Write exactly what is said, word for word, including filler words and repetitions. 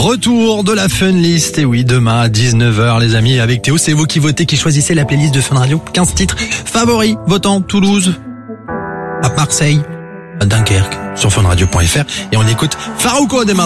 Retour de la Fun List. Et oui, demain à dix-neuf heures, les amis, avec Théo, c'est vous qui votez, qui choisissez la playlist de Fun Radio. quinze titres favoris, votant Toulouse, à Marseille, à Dunkerque, sur funradio point f r. Et on écoute Farruko dès maintenant.